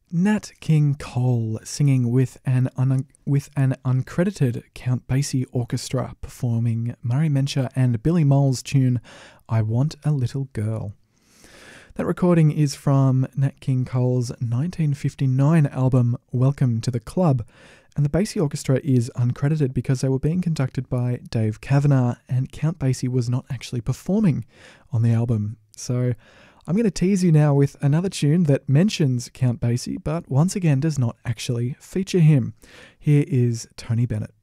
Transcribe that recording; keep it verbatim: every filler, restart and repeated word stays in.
Nat King Cole singing with an un- with an uncredited Count Basie orchestra performing Murray Mencher and Billy Moll's tune I Want a Little Girl. That recording is from Nat King Cole's nineteen fifty-nine album Welcome to the Club, and the Basie Orchestra is uncredited because they were being conducted by Dave Kavanagh and Count Basie was not actually performing on the album. So I'm going to tease you now with another tune that mentions Count Basie, but once again does not actually feature him. Here is Tony Bennett.